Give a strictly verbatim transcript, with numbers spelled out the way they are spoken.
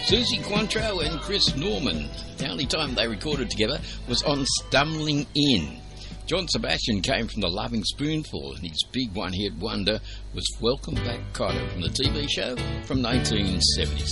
Susie Quantrill and Chris Norman. The only time they recorded together was on Stumbling In. John Sebastian came from The Loving Spoonful, and his big one-hit wonder was Welcome Back, Kotter, from the T V show from nineteen seventy-six.